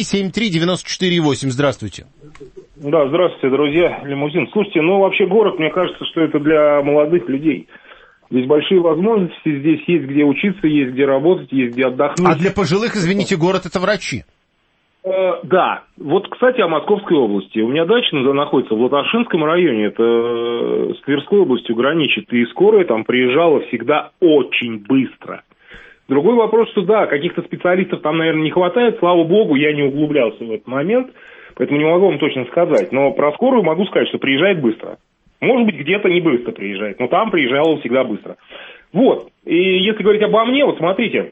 7373948. Здравствуйте. Да, здравствуйте, друзья. Лимузин. Слушайте, ну вообще город, мне кажется, что это для молодых людей. Здесь большие возможности, здесь есть где учиться, есть где работать, есть где отдохнуть. А для пожилых, извините, город это врачи. Да. Вот, кстати, о Московской области. У меня дача находится в Латашинском районе. Это с Тверской областью граничит. И скорая там приезжала всегда очень быстро. Другой вопрос, что да, каких-то специалистов там, наверное, не хватает. Слава богу, я не углублялся в этот момент. Поэтому не могу вам точно сказать. Но про скорую могу сказать, что приезжает быстро. Может быть, где-то не быстро приезжает. Но там приезжала всегда быстро. Вот. И если говорить обо мне, вот смотрите.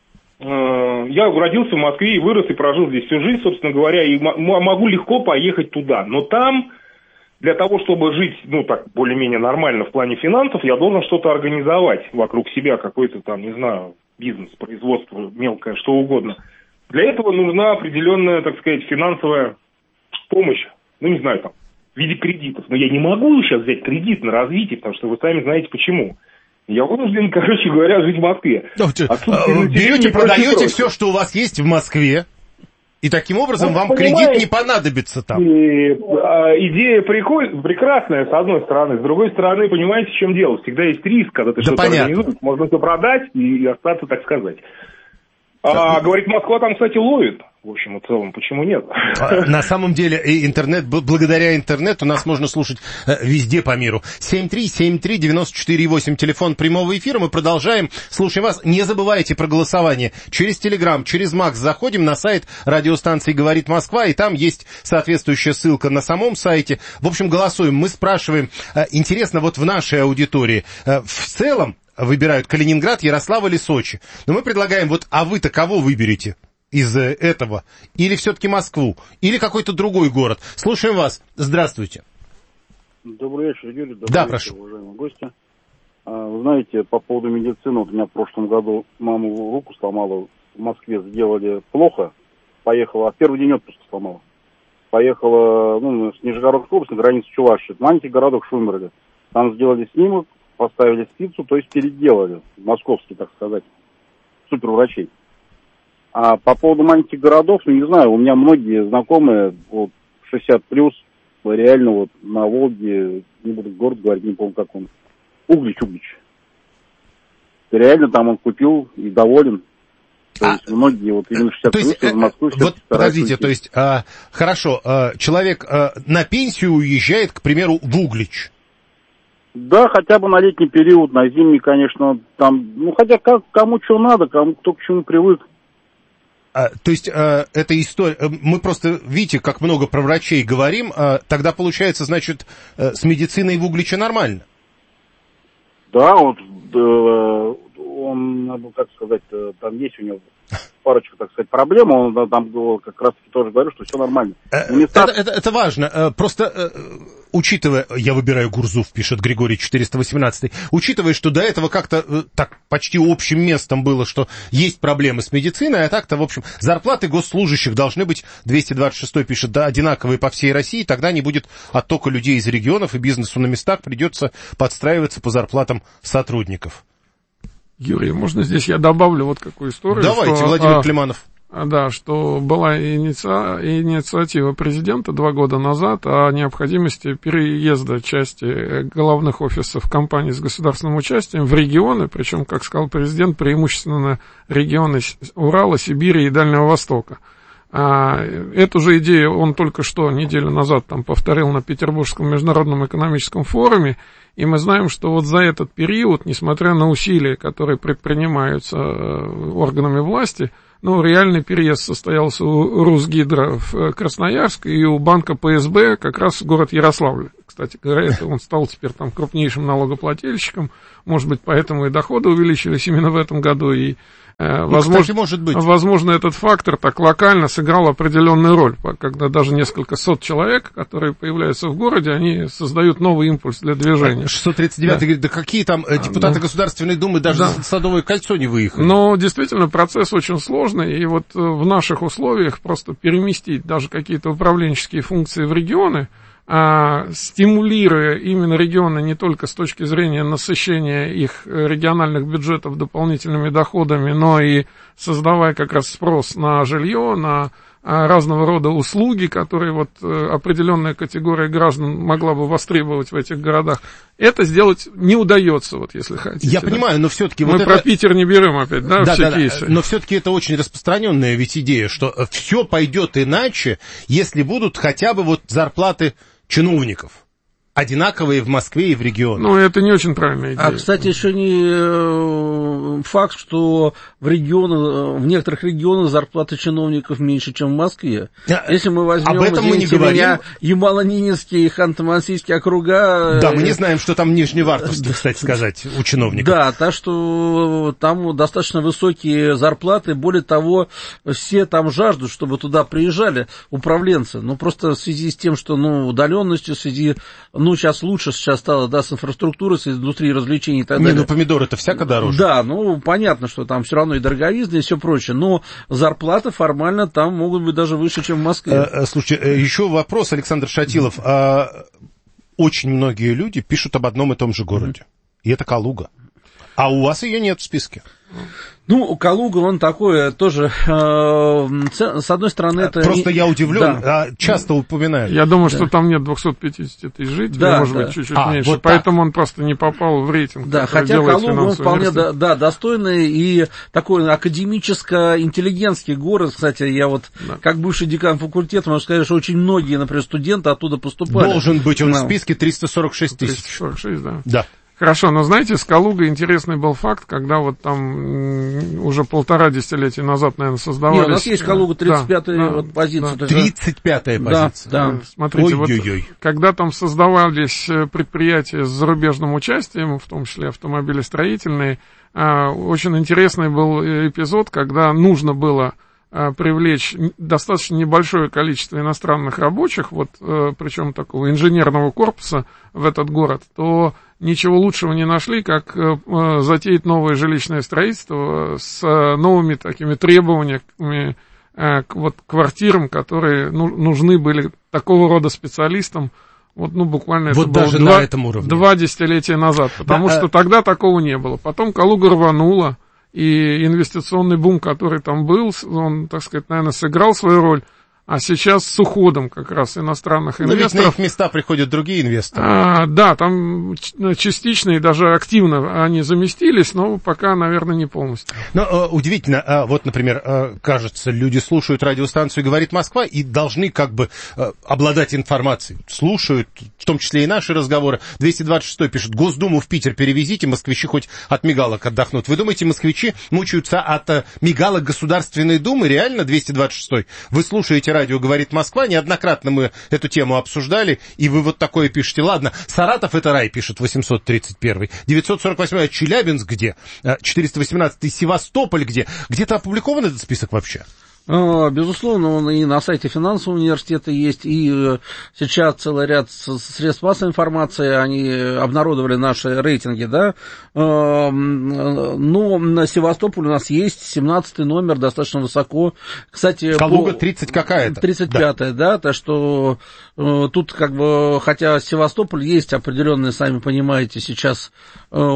Я родился в Москве и вырос, и прожил здесь всю жизнь, собственно говоря, и могу легко поехать туда. Но там, для того, чтобы жить, ну, так, более-менее нормально в плане финансов, я должен что-то организовать вокруг себя, какой-то там, не знаю, бизнес, производство, мелкое, что угодно. Для этого нужна определенная, так сказать, финансовая помощь, ну, не знаю, там, в виде кредитов. Но я не могу сейчас взять кредит на развитие, потому что вы сами знаете почему. Я вынужден, короче говоря, жить в Москве. Берете, продаете все, что у вас есть в Москве, и таким образом вам кредит не понадобится там. Идея прекрасная, с одной стороны. С другой стороны, понимаете, в чем дело? Всегда есть риск, когда ты что-то организуешь. Можно все продать и остаться, так сказать. Говорит, Москва там, кстати, ловит. В общем и целом, почему нет? На самом деле, интернет, благодаря интернету нас можно слушать везде по миру. 7373948, телефон прямого эфира. Мы продолжаем. Слушаем вас. Не забывайте про голосование. Через Телеграм, через Макс заходим на сайт радиостанции «Говорит Москва», и там есть соответствующая ссылка на самом сайте. В общем, голосуем. Мы спрашиваем, интересно, вот в нашей аудитории, в целом выбирают Калининград, Ярославль или Сочи. Но мы предлагаем, вот, а вы-то кого выберете из этого? Или все-таки Москву? Или какой-то другой город? Слушаем вас. Здравствуйте. Добрый вечер, Юрий. Добрый вечер, прошу. Уважаемые гости. Вы знаете, по поводу медицины, вот у меня в прошлом году маму руку сломала, в Москве сделали плохо, поехала, в первый день отпуска сломала. Поехала, ну, с Нижегородской области, на границу Чувашии, маленький городок Шумерли. Там сделали снимок, поставили спицу, то есть переделали, московский, так сказать, суперврачей. А по поводу маленьких городов, ну, не знаю, у меня многие знакомые, вот, 60+, реально вот на Волге, не буду город говорить, не помню, как он, Углич. Реально там он купил и доволен. То есть многие вот именно 60+ в Москву. Вот подождите, то есть, хорошо, человек на пенсию уезжает, к примеру, в Углич. Да, хотя бы на летний период, на зимний, конечно, там, ну, хотя кому что надо, кто к чему привык. То есть, эта история, мы просто, видите, как много про врачей говорим, тогда получается, значит, с медициной в Угличе нормально? Да, вот, он, как сказать, там есть у него парочку, так сказать, проблем, он там как раз-таки тоже говорил, что все нормально. Это важно, просто... Учитывая, я выбираю Гурзуф, пишет Григорий 418, учитывая, что до этого как-то так почти общим местом было, что есть проблемы с медициной, а так-то, в общем, зарплаты госслужащих должны быть, 226 пишет, да, одинаковые по всей России, тогда не будет оттока людей из регионов, и бизнесу на местах придется подстраиваться по зарплатам сотрудников. Юрий, можно здесь я добавлю вот какую историю? Давайте, что, Владимир Климанов. да, что была инициатива президента 2 года назад о необходимости переезда части головных офисов компаний с государственным участием в регионы, причем, как сказал президент, преимущественно регионы Урала, Сибири и Дальнего Востока. Эту же идею он только что, неделю назад, там повторил на Петербургском международном экономическом форуме, и мы знаем, что вот за этот период, несмотря на усилия, которые предпринимаются органами власти, реальный переезд состоялся у Русгидро в Красноярск и у банка ПСБ как раз в город Ярославль. Кстати говоря, это он стал теперь там крупнейшим налогоплательщиком, может быть, поэтому и доходы увеличились именно в этом году, и кстати, может быть. Возможно, этот фактор так локально сыграл определенную роль, когда даже несколько сот человек, которые появляются в городе, они создают новый импульс для движения. 639 говорит, да какие там депутаты Государственной Думы даже за Садовое кольцо не выехали. Но действительно процесс очень сложный, и вот в наших условиях просто переместить даже какие-то управленческие функции в регионы, стимулируя именно регионы не только с точки зрения насыщения их региональных бюджетов дополнительными доходами, но и создавая как раз спрос на жилье, на разного рода услуги, которые вот определенная категория граждан могла бы востребовать в этих городах. Это сделать не удается, вот если хотите. Я понимаю, но все-таки... Мы про Питер не берем опять, все кейсы. Но все-таки это очень распространенная ведь идея, что все пойдет иначе, если будут хотя бы вот зарплаты чиновников одинаковые в Москве и в регионах. Это не очень правильная идея. Кстати, еще не факт, что в некоторых регионах зарплаты чиновников меньше, чем в Москве. Если мы возьмем, Ямало-Ненецкий и Ханты-Мансийские округа... Да, мы не знаем, что там нижневартовский, кстати сказать, у чиновников. Да, так что там достаточно высокие зарплаты. Более того, все там жаждут, чтобы туда приезжали управленцы. Просто в связи с тем, что удаленностью, в связи... сейчас лучше стало, с инфраструктурой, с индустрией развлечений и так далее. Помидоры-то всяко дороже. Да, понятно, что там все равно и дороговизна, и все прочее, но зарплаты формально там могут быть даже выше, чем в Москве. Слушайте, еще вопрос, Александр Шатилов. Очень многие люди пишут об одном и том же городе, и это Калуга. А у вас ее нет в списке. Калуга, он такой тоже, с одной стороны, это... Просто я удивлен, часто упоминают. Я думаю, что там нет 250 тысяч жителей, может быть, чуть-чуть меньше, вот поэтому он просто не попал в рейтинг. Да, хотя Калуга, он вполне, достойный и такой академическо-интеллигентский город. Кстати, я как бывший декан факультета, могу сказать, что очень многие, например, студенты оттуда поступали. Должен быть он в списке 346 тысяч. 346, да. Да. Хорошо, но знаете, с Калугой интересный был факт, когда там уже 1,5 десятилетия назад, наверное, создавались... Нет, у нас есть Калуга 35-я позиция. 35-я позиция. Да. Смотрите, когда там создавались предприятия с зарубежным участием, в том числе автомобилестроительные, очень интересный был эпизод, когда нужно было привлечь достаточно небольшое количество иностранных рабочих, причем такого инженерного корпуса в этот город, то ничего лучшего не нашли, как затеять новое жилищное строительство с новыми такими требованиями к квартирам, которые нужны были такого рода специалистам, буквально это даже было на этом уровне. 2 десятилетия назад, потому что тогда такого не было. Потом Калуга рванула, и инвестиционный бум, который там был, он, так сказать, наверное, сыграл свою роль. А сейчас с уходом как раз иностранных инвесторов... Но ведь на их места приходят другие инвесторы. Да, там частично и даже активно они заместились, но пока, наверное, не полностью. Но удивительно, например, кажется, люди слушают радиостанцию «Говорит Москва» и должны обладать информацией. Слушают, в том числе и наши разговоры. 226 пишет: Госдуму в Питер перевезите, москвичи хоть от мигалок отдохнут. Вы думаете, москвичи мучаются от мигалок Государственной Думы? Реально, 226? Вы слушаете радио «Говорит Москва», неоднократно мы эту тему обсуждали, и вы такое пишете. Ладно, Саратов — это рай, пишет 831. 948 Челябинск где? 418 Севастополь где? Где-то опубликован этот список вообще? Безусловно, он и на сайте финансового университета есть, и сейчас целый ряд средств массовой информации, они обнародовали наши рейтинги, да, но на Севастополь у нас есть 17-й номер, достаточно высоко. Кстати, Калуга 30 какая-то. 35-я, да, так что тут хотя Севастополь есть определенные, сами понимаете, сейчас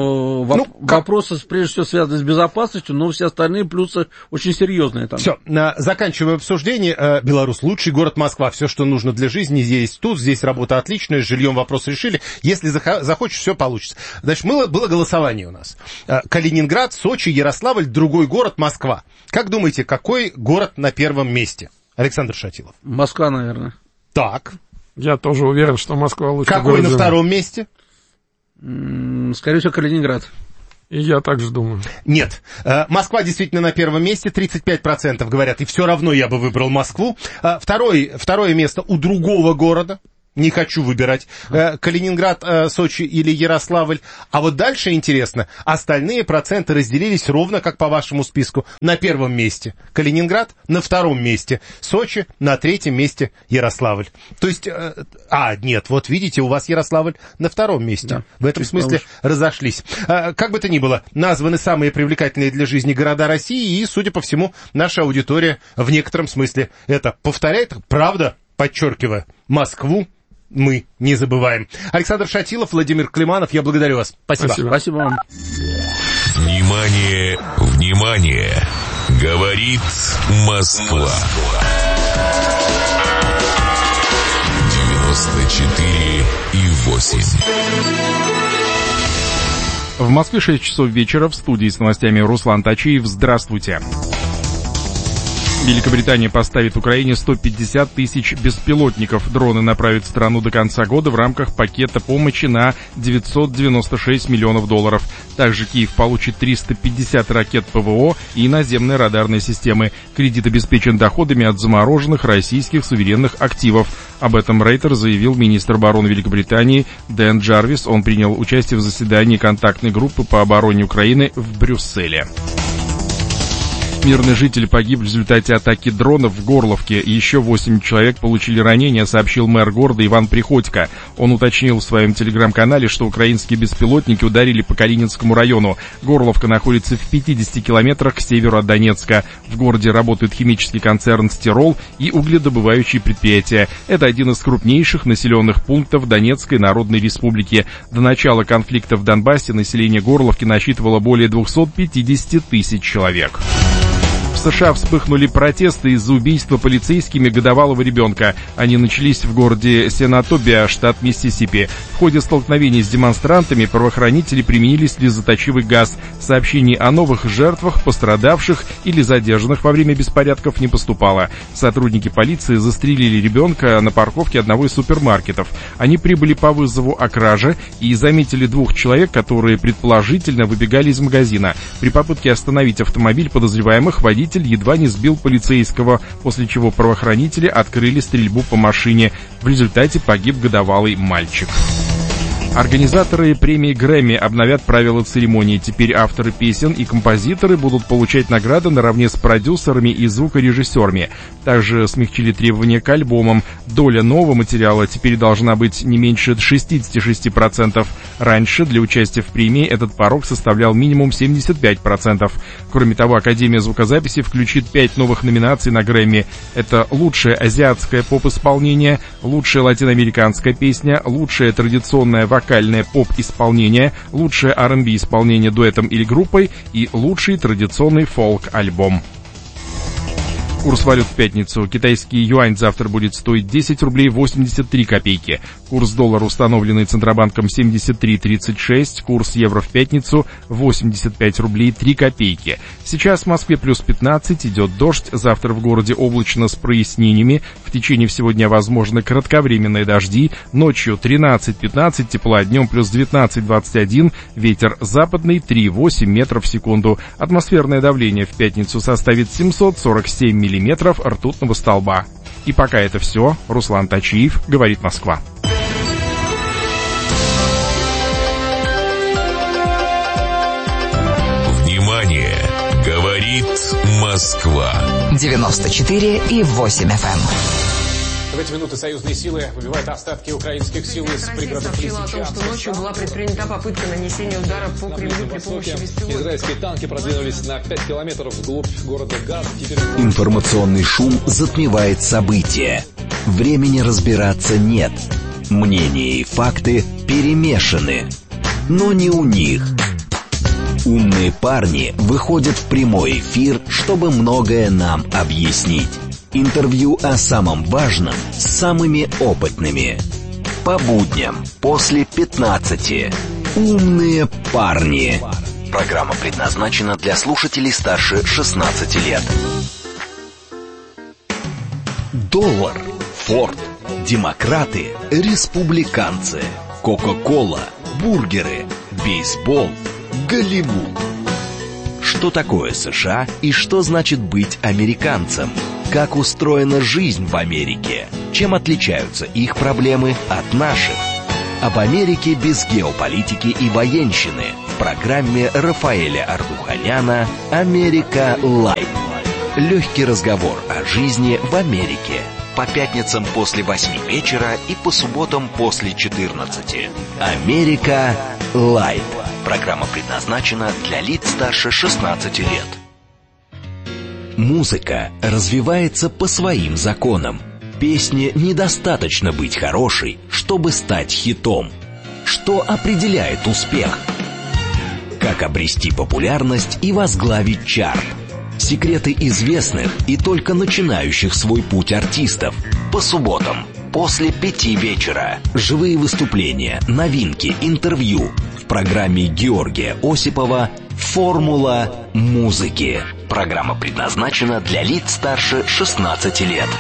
вопросы, прежде всего, связанные с безопасностью, но все остальные плюсы очень серьезные там. Все, Заканчивая обсуждение, Беларусь, лучший город Москва. Все, что нужно для жизни, здесь тут, здесь работа отличная, с жильем вопрос решили. Если захочешь, все получится. Значит, было голосование у нас. Калининград, Сочи, Ярославль, другой город, Москва. Как думаете, какой город на первом месте? Александр Шатилов. Москва, наверное. Так. Я тоже уверен, что Москва лучше. Какой на втором месте? Скорее всего, Калининград. И я так же думаю. Нет. Москва действительно на первом месте, 35% говорят, и все равно я бы выбрал Москву. Второе место у другого города. Не хочу выбирать Калининград, Сочи или Ярославль. А вот дальше интересно, остальные проценты разделились ровно как по вашему списку. На первом месте Калининград, на втором месте Сочи, на третьем месте Ярославль. То есть, нет, вот видите, у вас Ярославль на втором месте. Да, в этом смысле разошлись. Как бы то ни было, названы самые привлекательные для жизни города России, и, судя по всему, наша аудитория в некотором смысле это повторяет. Правда, подчеркивая, Москву мы не забываем. Александр Шатилов, Владимир Климанов, я благодарю вас. Спасибо. Спасибо вам. Внимание, внимание! Говорит Москва. 94,8. В Москве 6 часов вечера. В студии с новостями Руслан Тачиев. Здравствуйте. Великобритания поставит Украине 150 тысяч беспилотников. Дроны направят в страну до конца года в рамках пакета помощи на 996 миллионов долларов. Также Киев получит 350 ракет ПВО и наземные радарные системы. Кредит обеспечен доходами от замороженных российских суверенных активов. Об этом Рейтер заявил министр обороны Великобритании Дэн Джарвис. Он принял участие в заседании контактной группы по обороне Украины в Брюсселе. Мирный житель погиб в результате атаки дронов в Горловке. Еще 8 человек получили ранения, сообщил мэр города Иван Приходько. Он уточнил в своем телеграм-канале, что украинские беспилотники ударили по Калининскому району. Горловка находится в 50 километрах к северу от Донецка. В городе работают химический концерн «Стирол» и угледобывающие предприятия. Это один из крупнейших населенных пунктов Донецкой Народной Республики. До начала конфликта в Донбассе население Горловки насчитывало более 250 тысяч человек. В США вспыхнули протесты из-за убийства полицейскими годовалого ребенка. Они начались в городе Сенатобия, штат Миссисипи. В ходе столкновений с демонстрантами правоохранители применили слезоточивый газ. Сообщений о новых жертвах, пострадавших или задержанных во время беспорядков не поступало. Сотрудники полиции застрелили ребенка на парковке одного из супермаркетов. Они прибыли по вызову о краже и заметили 2 человек, которые предположительно выбегали из магазина. При попытке остановить автомобиль подозреваемых водитель едва не сбил полицейского, после чего правоохранители открыли стрельбу по машине. В результате погиб годовалый мальчик. Организаторы премии Грэмми обновят правила церемонии. Теперь авторы песен и композиторы будут получать награды наравне с продюсерами и звукорежиссерами. Также смягчили требования к альбомам. Доля нового материала теперь должна быть не меньше 66%. Раньше для участия в премии этот порог составлял минимум 75%. Кроме того, Академия звукозаписи включит 5 новых номинаций на Грэмми. Это лучшее азиатское поп-исполнение, лучшая латиноамериканская песня, лучшее традиционное вокальное поп-исполнение, лучшее R&B исполнение дуэтом или группой и лучший традиционный фолк-альбом. Курс валют в пятницу. Китайский юань завтра будет стоить 10 рублей 83 копейки. Курс доллара, установленный Центробанком, 73.36. Курс евро в пятницу 85 рублей 3 копейки. Сейчас в Москве плюс 15, идет дождь. Завтра в городе облачно с прояснениями. В течение всего дня возможны кратковременные дожди. Ночью 13-15 тепла, днем плюс 19-21. Ветер западный 3,8 метров в секунду. Атмосферное давление в пятницу составит 747 миллиметров ртутного столба. И пока это все. Руслан Тачиев, говорит Москва. Внимание! Говорит Москва. 94,8 FM. В эти минуты союзные силы выбивают остатки украинских сил из пригородов Лисичанска. Сообщила о том, что ночью была предпринята попытка нанесения удара по Кремлю при помощи беспилотников. Израильские танки продвинулись на 5 километров вглубь города Газ. Информационный шум затмевает события. Времени разбираться нет. Мнения и факты перемешаны. Но не у них. Умные парни выходят в прямой эфир, чтобы многое нам объяснить. Интервью о самом важном с самыми опытными. По будням после 15. Умные парни. Программа предназначена для слушателей старше 16 лет. Доллар, Форд, демократы, республиканцы, Кока-кола, бургеры, бейсбол, Голливуд. Что такое США и что значит быть американцем? Как устроена жизнь в Америке? Чем отличаются их проблемы от наших? Об Америке без геополитики и военщины в программе Рафаэля Ардуханяна «Америка Лайт». Легкий разговор о жизни в Америке. По пятницам после 8 вечера и по субботам после 14. «Америка Лайт». Программа предназначена для лиц старше 16 лет. Музыка развивается по своим законам. Песне недостаточно быть хорошей, чтобы стать хитом. Что определяет успех? Как обрести популярность и возглавить чарт? Секреты известных и только начинающих свой путь артистов. По субботам после 5 вечера. Живые выступления, новинки, интервью. В программе Георгия Осипова «Формула музыки». Программа предназначена для лиц старше 16 лет.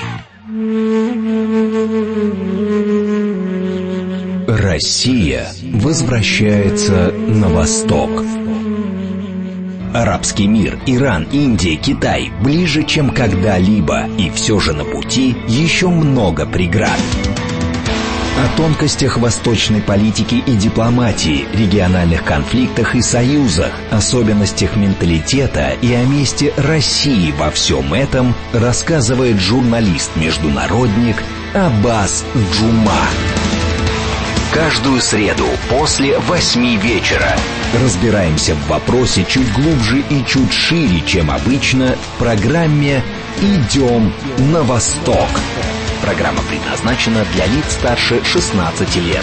Россия возвращается на восток. Арабский мир, Иран, Индия, Китай ближе, чем когда-либо, и все же на пути еще много преград. О тонкостях восточной политики и дипломатии, региональных конфликтах и союзах, особенностях менталитета и о месте России во всем этом рассказывает журналист-международник Аббас Джума. Каждую среду после 8 вечера разбираемся в вопросе чуть глубже и чуть шире, чем обычно, в программе «Идем на восток». Программа предназначена для лиц старше 16 лет.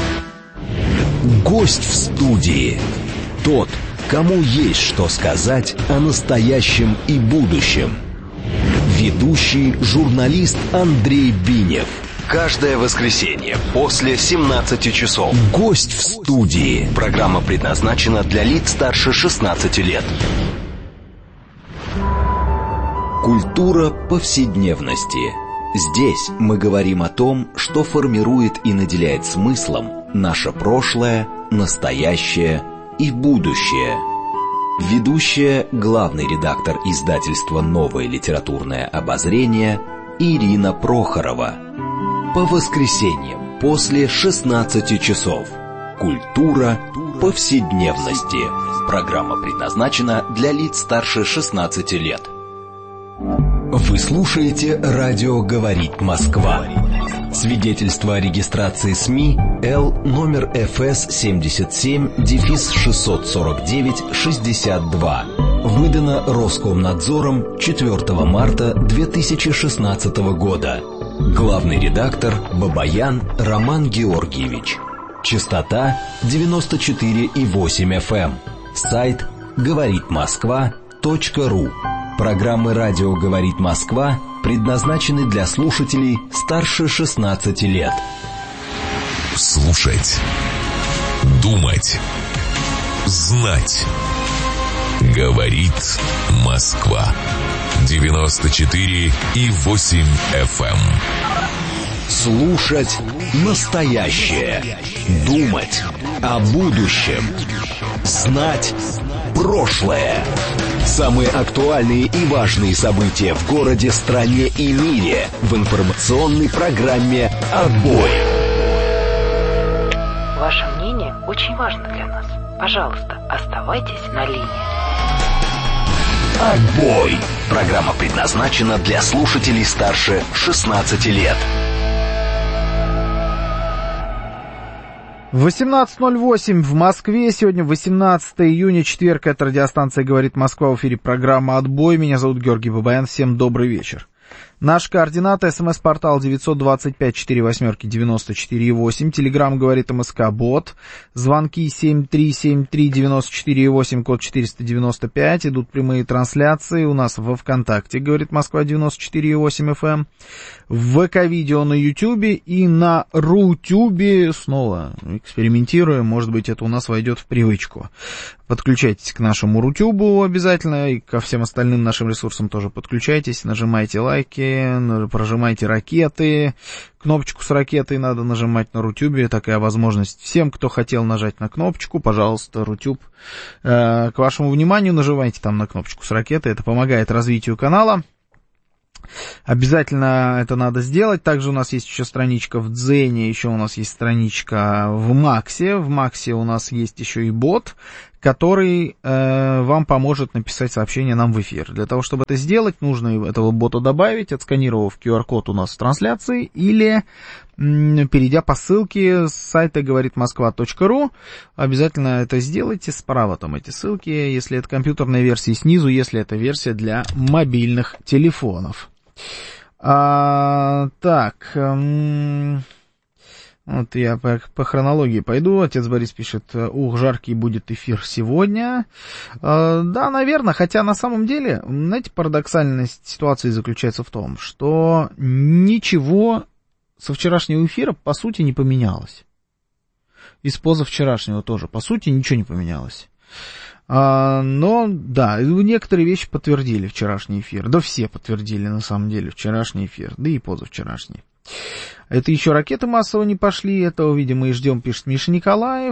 Гость в студии. Тот, кому есть что сказать о настоящем и будущем. Ведущий журналист Андрей Бинев. Каждое воскресенье после 17 часов. Гость в студии. Программа предназначена для лиц старше 16 лет. Культура повседневности. Здесь мы говорим о том, что формирует и наделяет смыслом наше прошлое, настоящее и будущее. Ведущая, главный редактор издательства «Новое литературное обозрение» Ирина Прохорова. По воскресеньям после 16 часов. Культура повседневности. Программа предназначена для лиц старше 16 лет. Вы слушаете «Радио говорит Москва». Свидетельство о регистрации СМИ Л номер ФС 77-649-62. Выдано Роскомнадзором 4 марта 2016 года. Главный редактор Бабаян Роман Георгиевич. Частота 94,8 FM. Сайт говоритмосква.ру. Программы «Радио говорит Москва» предназначены для слушателей старше 16 лет. Слушать. Думать. Знать. Говорит Москва. 94,8 FM. Слушать настоящее. Думать о будущем. Знать прошлое. Самые актуальные и важные события в городе, стране и мире в информационной программе «Отбой». Ваше мнение очень важно для нас. Пожалуйста, оставайтесь на линии. «Отбой». Программа предназначена для слушателей старше 16 лет. 18:08 в Москве. Сегодня 18 июня, четверг. Это радиостанция «Говорит Москва». В эфире программа «Отбой». Меня зовут Георгий Бабаян. Всем добрый вечер. Наш координат, смс-портал 925-48-94-8, телеграмм говорит МСК Бот, звонки 7373-94-8, код 495, идут прямые трансляции у нас во ВКонтакте, говорит Москва 94,8 FM, в ВК-видео на Ютьюбе и на Рутюбе, снова экспериментируем, может быть, это у нас войдет в привычку. Подключайтесь к нашему Рутюбу обязательно, и ко всем остальным нашим ресурсам тоже подключайтесь, нажимайте лайки, прожимайте ракеты, кнопочку с ракетой надо нажимать на Рутюбе, такая возможность. Всем, кто хотел нажать на кнопочку, пожалуйста, Рутюб, к вашему вниманию, нажимайте там на кнопочку с ракетой, это помогает развитию канала. Обязательно это надо сделать. Также у нас есть еще страничка в Дзене, еще у нас есть страничка в Максе. В Максе у нас есть еще и бот, который вам поможет написать сообщение нам в эфир. Для того, чтобы это сделать, нужно этого бота добавить, отсканировав QR-код у нас в трансляции, или перейдя по ссылке с сайта говоритмосква.ру. Обязательно это сделайте. Справа там эти ссылки, если это компьютерная версия, снизу, если это версия для мобильных телефонов. Так, вот я по хронологии пойду. Отец Борис пишет: жаркий будет эфир сегодня. Да, наверное, хотя на самом деле, знаете, парадоксальность ситуации заключается в том, что ничего со вчерашнего эфира по сути не поменялось. И с позавчерашнего тоже, по сути, ничего не поменялось. Но, да, некоторые вещи подтвердили вчерашний эфир. Да все подтвердили, на самом деле, вчерашний эфир, да и позавчерашний. Это еще ракеты массово не пошли, этого, видимо, и ждем, пишет Миша Николаев.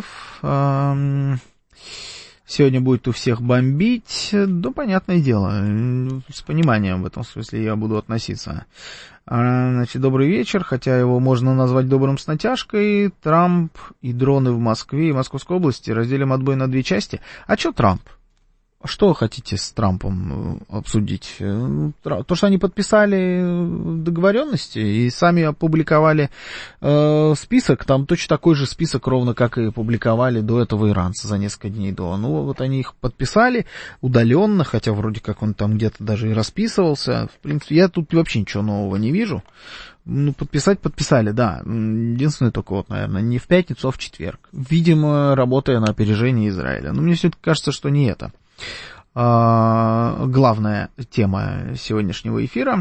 Сегодня будет у всех бомбить. Да, понятное дело, с пониманием в этом смысле я буду относиться. Значит, добрый вечер, хотя его можно назвать добрым с натяжкой. Трамп и дроны в Москве и Московской области разделим отбой на две части. А что Трамп? Что хотите с Трампом обсудить? То, что они подписали договоренности и сами опубликовали список, там точно такой же список, ровно как и публиковали до этого иранцы за несколько дней до. Ну, вот они их подписали удаленно, хотя вроде как он там где-то даже и расписывался. В принципе, я тут вообще ничего нового не вижу. Ну, подписали, да. Единственное только вот, наверное, не в пятницу, а в четверг. Видимо, работая на опережение Израиля. Но мне все-таки кажется, что не это главная тема сегодняшнего эфира.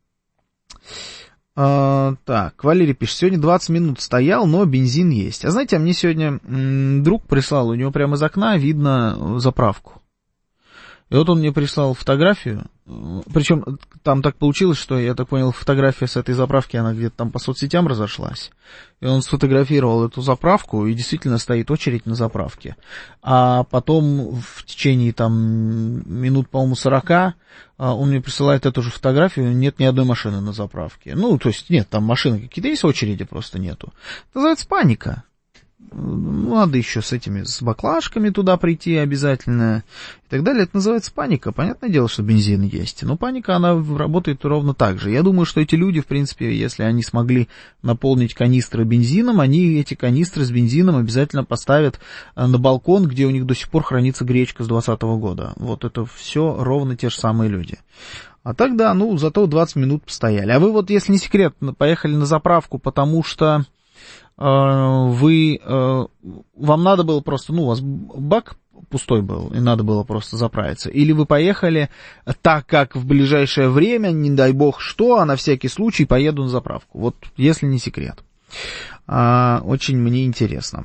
Так, Валерий пишет: сегодня 20 минут стоял, но бензин есть. А знаете, мне сегодня друг прислал, у него прямо из окна видно заправку. И вот он мне прислал фотографию, причем там так получилось, что, я так понял, фотография с этой заправки, она где-то там по соцсетям разошлась. И он сфотографировал эту заправку, и действительно стоит очередь на заправке. А потом в течение там минут, по-моему, 40 он мне присылает эту же фотографию, нет ни одной машины на заправке. Ну, то есть нет, там машины какие-то есть, очереди просто нету. Это называется паника. Надо еще с баклажками туда прийти обязательно и так далее. Это называется паника. Понятное дело, что бензин есть, но паника, она работает ровно так же. Я думаю, что эти люди, в принципе, если они смогли наполнить канистры бензином, они эти канистры с бензином обязательно поставят на балкон, где у них до сих пор хранится гречка с 2020 года. Вот это все ровно те же самые люди. А так, да, ну, зато 20 минут постояли. А вы вот, если не секрет, поехали на заправку, потому что вам надо было просто, у вас бак пустой был, и надо было просто заправиться. Или вы поехали так, как в ближайшее время, не дай бог что, а на всякий случай поеду на заправку. Вот, если не секрет. Очень мне интересно.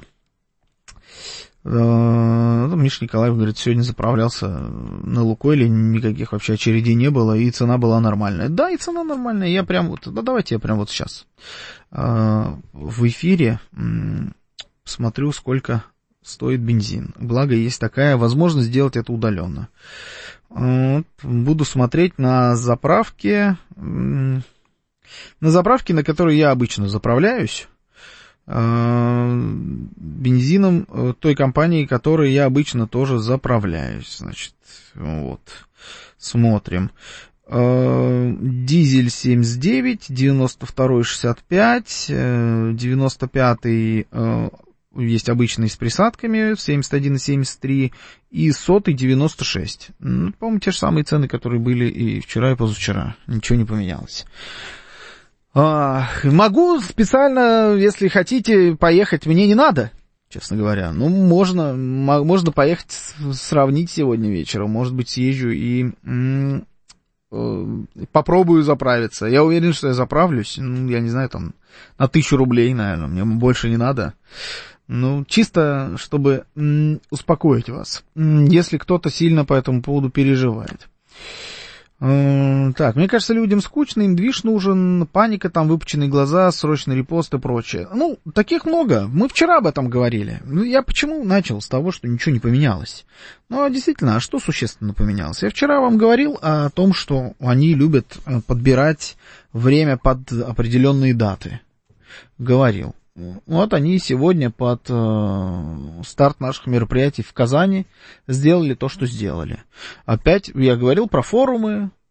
Миша Николаев говорит, сегодня заправлялся на Лукойле, никаких вообще очередей не было, и цена была нормальная. Да, и цена нормальная. Я прям вот, давайте я прям вот сейчас в эфире смотрю, сколько стоит бензин. Благо, есть такая возможность сделать это удаленно. Буду смотреть на заправки, на которые я обычно заправляюсь. Бензином той компании, которой я обычно тоже заправляюсь. Значит, вот, смотрим. Дизель 79, 92 65, 95 Есть обычный с присадками, 71 и 73, и 100 96. Ну, по-моему, те же самые цены, которые были и вчера, и позавчера. Ничего не поменялось. Могу специально, если хотите, поехать. Мне не надо, честно говоря. Ну, можно поехать, сравнить сегодня вечером. Может быть, съезжу и попробую заправиться. Я уверен, что я заправлюсь. Ну, я не знаю, там, на 1000 рублей, наверное. Мне больше не надо. Ну, чисто, чтобы успокоить вас. Если кто-то сильно по этому поводу переживает. Так, мне кажется, людям скучно, им движ нужен, паника, там, выпученные глаза, срочный репост и прочее. Ну, таких много. Мы вчера об этом говорили. Ну, я почему начал с того, что ничего не поменялось? Ну, действительно, а что существенно поменялось? Я вчера вам говорил о том, что они любят подбирать время под определенные даты. Говорил. Вот они сегодня под старт наших мероприятий в Казани сделали то, что сделали. Опять я говорил про форумы,